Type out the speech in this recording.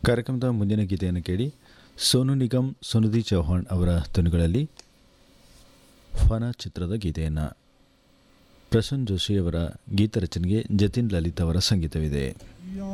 ಕಾರ್ಯಕ್ರಮದ ಮುಂದಿನ ಗೀತೆಯನ್ನು ಕೇಳಿ. ಸೋನು ನಿಗಮ್, ಸುನಿಧಿ ಚೌಹಾಣ್ ಅವರ ಧ್ವನಿಗಳಲ್ಲಿ ಫನ ಚಿತ್ರದ ಗೀತೆಯನ್ನು. ಪ್ರಸನ್ನ ಜೋಶಿ ಅವರ ಗೀತ ರಚನೆಗೆ ಜತಿನ್ ಲಲಿತ್ ಅವರ ಸಂಗೀತವಿದೆ.